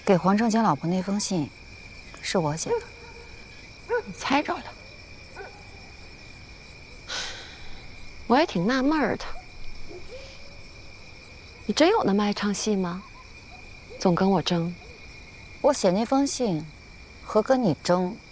给黄正江老婆那封信，是我写的。 你猜着了。我也挺纳闷的，你真有那么爱唱戏吗？总跟我争。 我写那封信，和跟你争